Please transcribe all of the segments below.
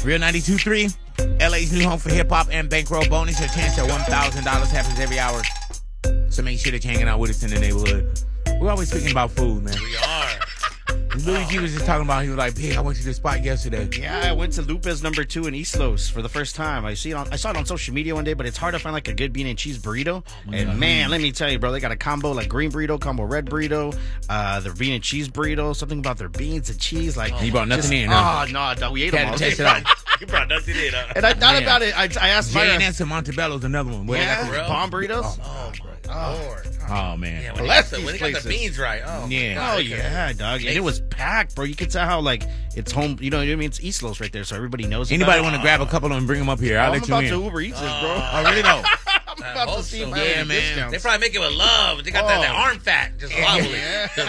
Real 92.3, LA's new home for hip-hop and bankroll bonus. Your chance at $1,000 happens every hour. So make sure that you're hanging out with us in the neighborhood. We're always speaking about food, man. We are. Louis G was just talking about, he was like, "Hey, I went to this spot yesterday." Yeah, I went to Lupe's #2 in East Los for the first time. I saw it on social media one day, but it's hard to find like a good bean and cheese burrito. And man, let me tell you, bro, they got a combo like green burrito, combo red burrito, their bean and cheese burrito. Something about their beans and cheese, like He brought nothing in. Oh no, we ate them all. Test it out. You brought nothing in. And I thought about it. I asked Jane Myra. and some Montebello's another one. Yeah, palm burritos. Lord. Oh man. Yeah, Bless when these they got the places. beans right. Oh, Yeah. God. Oh yeah, dog. And it was packed, bro. You could tell how like it's home. You know what I mean? It's East Los right there, so everybody knows. Anybody about want to grab a couple of them and bring them up here? I'll I'm let you about in. to Uber Eats this, bro. Oh, really though? I'm about to see if I Yeah, have any man. discounts. They probably make it with love. They got that arm fat, just wobbly. Yeah. Just,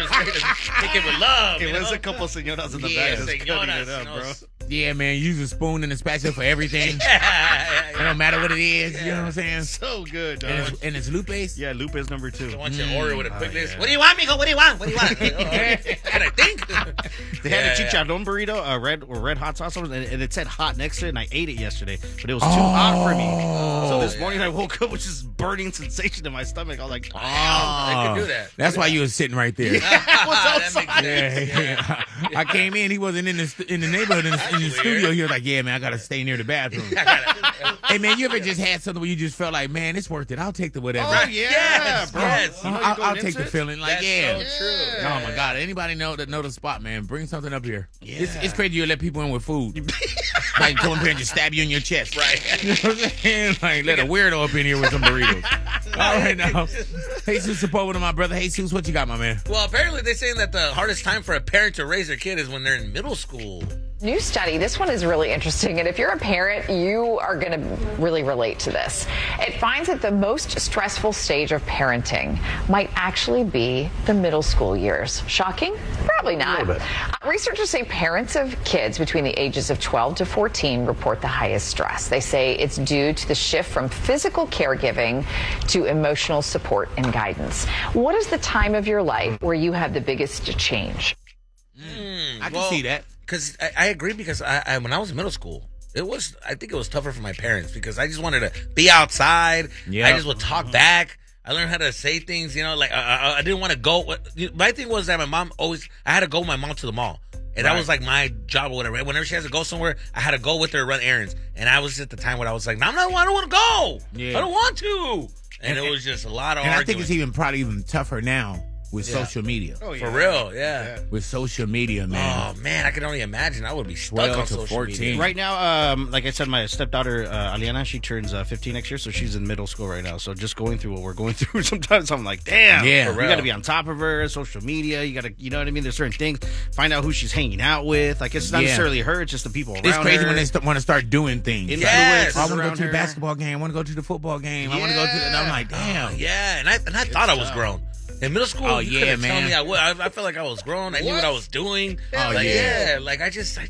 make it with love. Hey, you there's know? a couple senoras in the Yeah, back just cutting senoras, it up, you know. bro. Yeah, man. Use a spoon and a spatula for everything. Yeah. It don't matter what it is. You know what I'm saying? So good, dog. And it's Lupe's. Yeah, Lupe's #2. I want your order with a quickness. yeah. What do you want, mijo? What do you want? What do you want? Can I think? They had a chicharron burrito, red hot sauce, and it said hot next to it, and I ate it yesterday, but it was too hot for me. So this morning I woke up with just burning sensation in my stomach. I was like, I could do that. That's why you was sitting right there. That what's makes outside? sense. Yeah. I came in. He wasn't in the neighborhood in the weird. studio. He was like, "Yeah, man, I gotta stay near the bathroom." Hey, man, you ever just had something where you just felt like, "Man, it's worth it. I'll take the whatever." Oh, yeah, Yes, bro. yes. You know, I'll going take the into it? feeling. Like, That's yeah. so true. Oh my God! Anybody know the spot, man? Bring something up here. Yeah. It's crazy you let people in with food. Like come up here and just stab you in your chest. Right. You know what I'm saying? Like let a weirdo up in here with some burritos. All right now, Jesus Sepulveda, my brother. Jesus, what you got, my man? Well, apparently they're saying that the hardest time for a parent to raise their kid is when they're in middle school. New study. This one is really interesting. And if you're a parent, you are going to really relate to this. It finds that the most stressful stage of parenting might actually be the middle school years. Shocking? Probably not. Researchers say parents of kids between the ages of 12 to 14 report the highest stress. They say it's due to the shift from physical caregiving to emotional support and guidance. What is the time of your life where you have the biggest change? I can see that. Because I agree, because I when I was in middle school, I think it was tougher for my parents because I just wanted to be outside. Yeah. I just would talk back. I learned how to say things, like I didn't want to go. My thing was that I had to go with my mom to the mall. And that was like my job or whatever. Whenever she has to go somewhere, I had to go with her to run errands. And I was at the time where I was like, I don't want to go. Yeah. I don't want to. And it was just a lot of And arguing. I think it's probably even tougher now with social media. Oh, yeah. For real, yeah. With social media, man. Oh, man, I can only imagine. I would be stuck 12 on to social 14. media. Right now, like I said, my stepdaughter, Aliana, she turns 15 next year, so she's in middle school right now. So just going through what we're going through, sometimes I'm like, damn. Yeah. You got to be on top of her, social media. You got to, you know what I mean? There's certain things. Find out who she's hanging out with. Like, it's not necessarily her, it's just the people around It's crazy her. when they want to start doing things. Yes. I want to go around to the her. basketball game. I want to go to the football game. I want to go to the... And I'm like, damn. Yeah, and I thought I was grown. In middle school, Oh, you yeah, couldn't tell man. me I would. I felt like I was grown. I knew what I was doing. Oh, like, yeah. Like,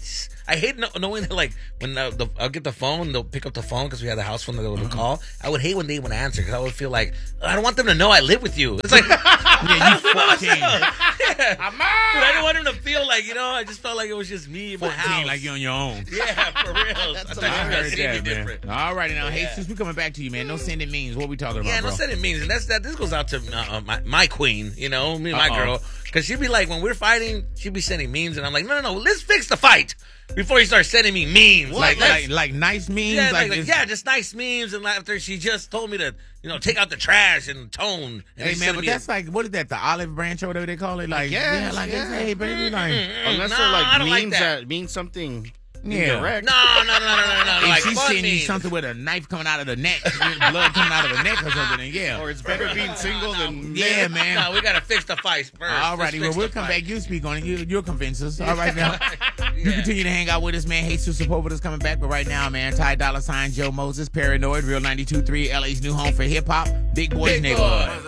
I hate knowing that, like, when I'll get the phone, they'll pick up the phone because we had the house phone that they would call. I would hate when they would answer because I would feel like, I don't want them to know I live with you. It's like, Yeah, you 14. yeah. I didn't want them to feel like, I just felt like it was just me in my 14, house. like you're on your own. Yeah, for real. I thought you I were heard gonna see me that, man. different. All righty now, Yeah. Jesus, we coming back to you, man. No sending memes. What we talking about, Yeah, bro? no said it means, and this goes out to my queen, me and my girl, because she'd be like, when we're fighting, she'd be sending memes, and I'm like, no, let's fix the fight before you start sending me memes. Like nice memes? yeah, like like, this- just nice memes, and after she just told me to, take out the trash and tone. And Hey, then man, send but me that's like, what is that, the olive branch or whatever they call it? Like, guess, like, yeah. hey, baby, like... Unless No, they're I like don't memes like that. that mean something Yeah. incorrect. No. If Like, she's fuck sending you memes. something with a knife coming out of the neck, blood coming out of the neck or something, then yeah. Or it's better being single than Yeah, man. No, we gotta fix the fight first. All righty, well, we'll come back. You speak on it. You'll convince us. All right, now. You continue to hang out with us, man. Jesus Sepulveda's coming back, but right now, man, Ty Dolla $ign, Joe Moses, Paranoid, Real 92.3, LA's new home for hip-hop, Big Boys Neighborhood.